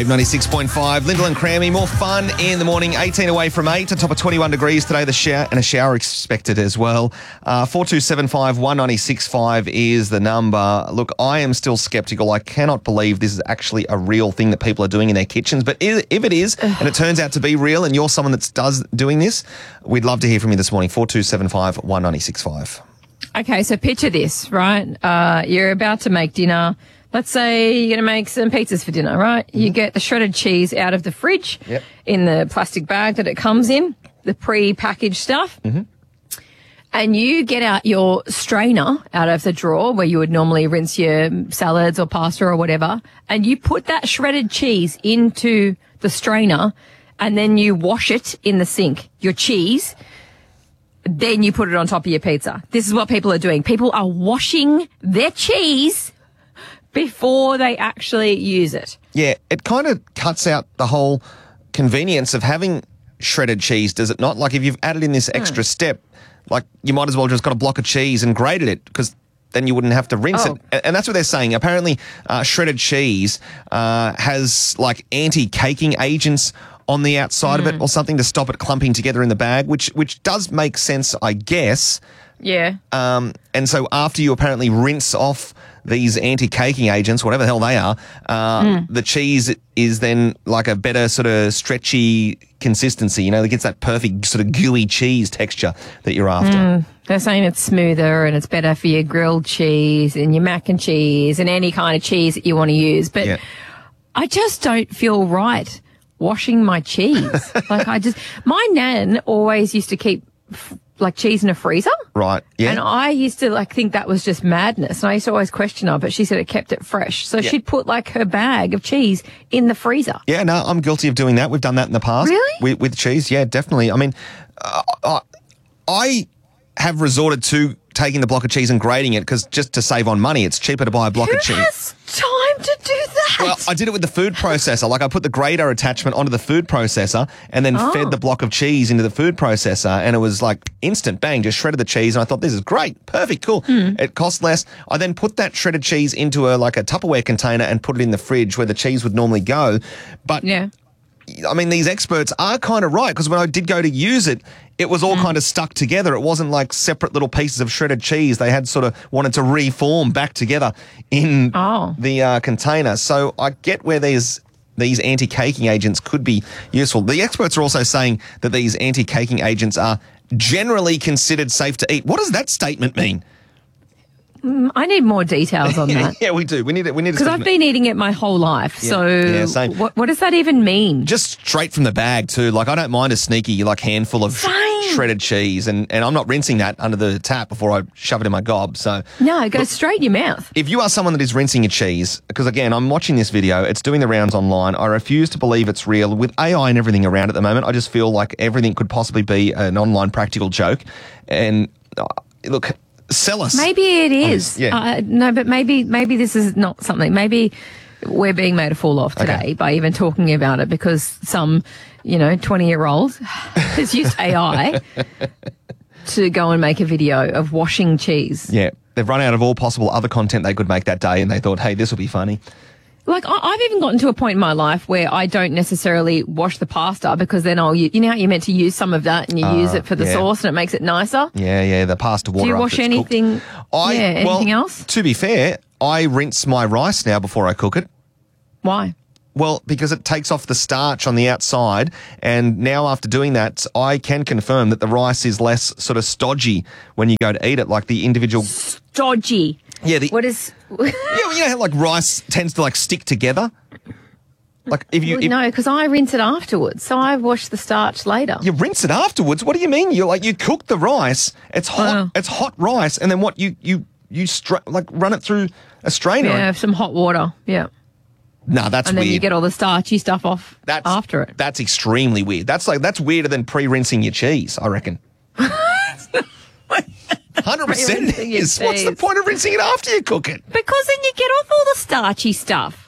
Wave 96.5, Lyndall and Crammy. More fun in the morning. 18 away from 8, a top of 21 degrees today. The shower and a shower expected as well. 4275 196.5 is the number. Look, I am still sceptical. I cannot believe this is actually a real thing that people are doing in their kitchens. But if it is, and it turns out to be real, and you're someone that's doing this, we'd love to hear from you this morning. 4275 196.5. Okay, so picture this, right? You're about to make dinner. Let's say you're going to make some pizzas for dinner, right? You get the shredded cheese out of the fridge in the plastic bag that it comes in, the pre-packaged stuff. And you get out your strainer out of the drawer where you would normally rinse your salads or pasta or whatever, and you put that shredded cheese into the strainer and then you wash it in the sink, your cheese. Then you put it on top of your pizza. This is what people are doing. People are washing their cheese before they actually use it. Yeah, it kind of cuts out the whole convenience of having shredded cheese, does it not? Like if you've added in this extra step, like you might as well just got a block of cheese and grated it because then you wouldn't have to rinse it. And that's what they're saying. Apparently, shredded cheese has like anti-caking agents on the outside of it or something to stop it clumping together in the bag, which does make sense, I guess. Yeah. And so after you apparently rinse off these anti-caking agents, whatever the hell they are, the cheese is then like a better sort of stretchy consistency, you know, it gets that perfect sort of gooey cheese texture that you're after. They're saying it's smoother and it's better for your grilled cheese and your mac and cheese and any kind of cheese that you want to use. But I just don't feel right washing my cheese. My nan always used to keep like cheese in a freezer. Right, yeah. And I used to like think that was just madness. And I used to always question her, but she said it kept it fresh. So she'd put like her bag of cheese in the freezer. Yeah, no, I'm guilty of doing that. We've done that in the past. Really? With cheese, yeah, definitely. I mean, I have resorted to taking the block of cheese and grating it because just to save on money, it's cheaper to buy a block of cheese. Who has time to do that? Well, I did it with the food processor. Like I put the grater attachment onto the food processor and then fed the block of cheese into the food processor, and it was like instant, bang, just shredded the cheese. And I thought, this is great, perfect, cool. It cost less. I then put that shredded cheese into a Tupperware container and put it in the fridge where the cheese would normally go. But I mean, these experts are kind of right because when I did go to use it, it was all kind of stuck together. It wasn't like separate little pieces of shredded cheese. They had sort of wanted to reform back together in the container. So I get where these anti-caking agents could be useful. The experts are also saying that these anti-caking agents are generally considered safe to eat. What does that statement mean? I need more details on that. Yeah, we do. We need because I've been eating it my whole life. So same. What does that even mean? Just straight from the bag too. Like I don't mind a sneaky handful of shredded cheese, and I'm not rinsing that under the tap before I shove it in my gob. So no, it goes straight in your mouth. If you are someone that is rinsing your cheese, because again, I'm watching this video, it's doing the rounds online. I refuse to believe it's real. With AI and everything around at the moment, I just feel like everything could possibly be an online practical joke. And look. Sell us. Maybe it is. No, but maybe this is not something. Maybe we're being made a fool of today by even talking about it because some, 20-year-old has used AI to go and make a video of washing cheese. Yeah. They've run out of all possible other content they could make that day and they thought, hey, this will be funny. Like, I've even gotten to a point in my life where I don't necessarily wash the pasta because then how you're meant to use some of that and you use it for the sauce and it makes it nicer. Yeah, the pasta water. Do you wash anything? Anything else? To be fair, I rinse my rice now before I cook it. Why? Well, because it takes off the starch on the outside, and now after doing that, I can confirm that the rice is less sort of stodgy when you go to eat it, like the individual... Stodgy? Yeah. What is... You know how like rice tends to stick together? Like if you... No, because I rinse it afterwards, so I wash the starch later. You rinse it afterwards? What do you mean? You cook the rice, it's hot, it's hot rice, and then what, you run it through a strainer? Yeah, some hot water, yeah. No, that's weird. And then you get all the starchy stuff off after it. That's extremely weird. That's weirder than pre-rinsing your cheese, I reckon. 100% it is. What's the point of rinsing it after you cook it? Because then you get off all the starchy stuff.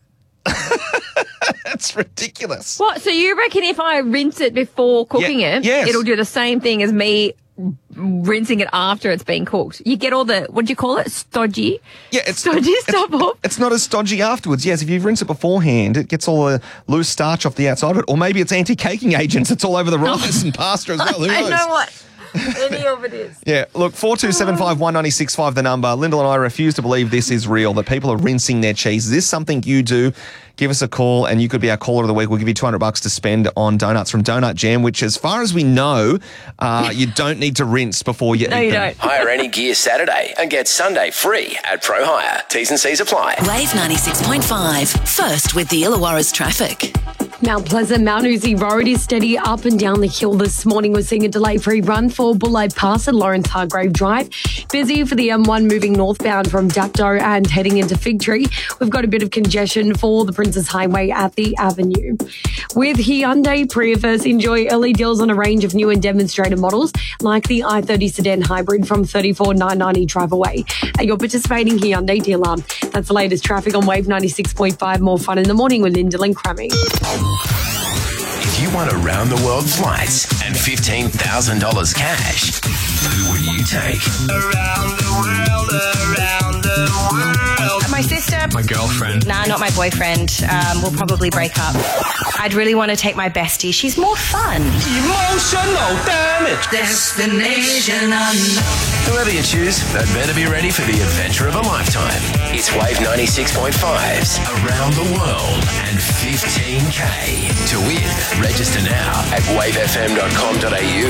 That's ridiculous. What? So you reckon if I rinse it before cooking it, it'll do the same thing as me rinsing it after it's been cooked. You get all the, what do you call it? Stodgy? Yeah, it's stodgy stuff off. It's not as stodgy afterwards. Yes, if you rinse it beforehand, it gets all the loose starch off the outside of it. Or maybe it's anti-caking agents. It's all over the rice and pasta as well. Who knows? I know what any of it is. Yeah, look, 4275 196.5 the number. Lyndall and I refuse to believe this is real, that people are rinsing their cheese. Is this something you do? Give us a call and you could be our caller of the week. We'll give you $200 to spend on donuts from Donut Jam, which as far as we know, you don't need to rinse before you eat them. No, you don't. Hire any gear Saturday and get Sunday free at Pro Hire. T's and C's apply. Wave 96.5. First with the Illawarra's traffic. Mount Pleasant, Mount Uzi Road is steady up and down the hill this morning. We're seeing a delay-free run for Bullite Pass at Lawrence Hargrave Drive. Busy for the M1 moving northbound from Dapto and heading into Fig Tree. We've got a bit of congestion for the Princess Highway at the Avenue. With Hyundai Prius, enjoy early deals on a range of new and demonstrator models like the i30 Sedan Hybrid from $34,990 drive away at your participating Hyundai dealer. That's the latest traffic on Wave 96.5. More fun in the morning with Lyndall and Crammy. If you want around-the-world flights and $15,000 cash, who would you take? Around the world, around the world. My sister. My girlfriend. Nah, not my boyfriend. We'll probably break up. I'd really want to take my bestie. She's more fun. Emotional damage. Destination unknown. Whoever you choose, they'd better be ready for the adventure of a lifetime. It's Wave 96.5's Around the World and 15K. To win, register now at wavefm.com.au.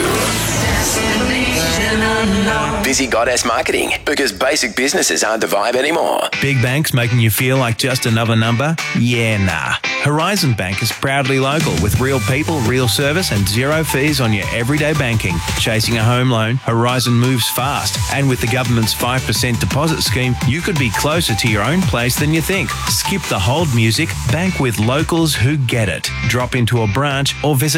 Destination unknown. Busy Goddess Marketing, because basic businesses aren't the vibe anymore. Big banks making you feel like just another number? Yeah, nah. Horizon Bank is proudly local with real people, real service and zero fees on your everyday banking. Chasing a home loan, Horizon moves fast. And with the government's 5% deposit scheme, you could be closer to your own place than you think. Skip the hold music, bank with locals who get it. Drop into a branch or visit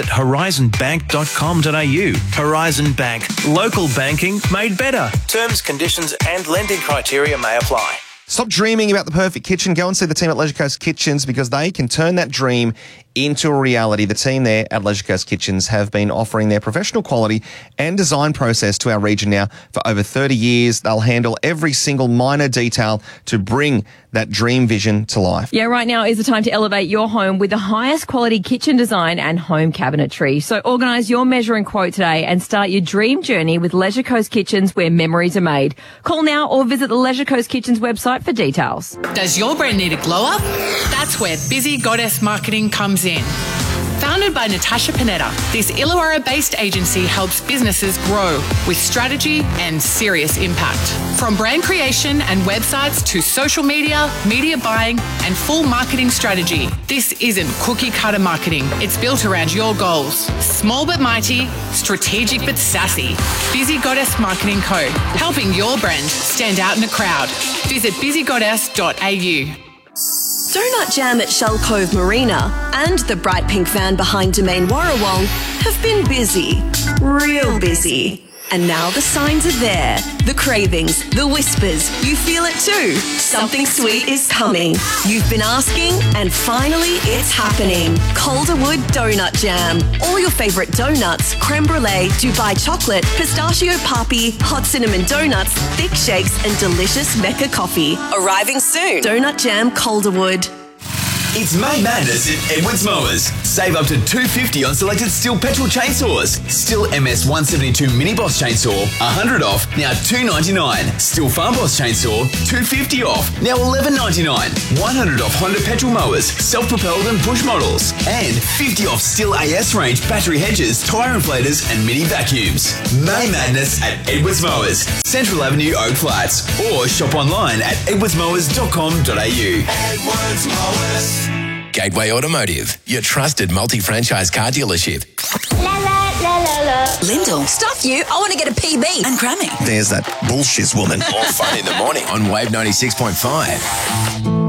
horizonbank.com.au. Horizon Bank, local banking made better. Terms, conditions and lending criteria may apply. Stop dreaming about the perfect kitchen. Go and see the team at Leisure Coast Kitchens because they can turn that dream into a reality. The team there at Leisure Coast Kitchens have been offering their professional quality and design process to our region now for over 30 years. They'll handle every single minor detail to bring that dream vision to life. Yeah, right now is the time to elevate your home with the highest quality kitchen design and home cabinetry. So organise your measure and quote today and start your dream journey with Leisure Coast Kitchens, where memories are made. Call now or visit the Leisure Coast Kitchens website for details. Does your brand need a glow up? That's where Busy Goddess Marketing comes in. Founded by Natasha Panetta, this Illawarra-based agency helps businesses grow with strategy and serious impact. From brand creation and websites to social media, media buying and full marketing strategy, this isn't cookie-cutter marketing. It's built around your goals. Small but mighty, strategic but sassy. Busy Goddess Marketing Co. Helping your brand stand out in a crowd. Visit busygoddess.au. Donut Jam at Shell Cove Marina and the bright pink van behind Domain Warrawong have been busy, real busy. And now the signs are there. The cravings, the whispers, you feel it too. Something sweet is coming. You've been asking and finally it's happening. Calderwood Donut Jam. All your favourite donuts, creme brulee, Dubai chocolate, pistachio papi, hot cinnamon donuts, thick shakes and delicious Mecca coffee. Arriving soon. Donut Jam Calderwood. It's May Madness at Edwards Mowers. Save up to $250 on selected Stihl petrol chainsaws. Stihl MS 172 Mini Boss chainsaw, $100 off, now $299. Stihl Farm Boss chainsaw, $250 off, now $11.99. $100 off Honda petrol mowers, self-propelled and push models. And $50 off Stihl AS range battery hedges, tyre inflators and mini vacuums. May Madness at Edwards Mowers, Central Avenue, Oak Flats. Or shop online at edwardsmowers.com.au. Edwards Mowers. Gateway Automotive, your trusted multi-franchise car dealership. La la la la la. Lyndall, stuff you. I want to get a PB. And Crammy. There's that bullshit woman. More fun in the morning on Wave 96.5.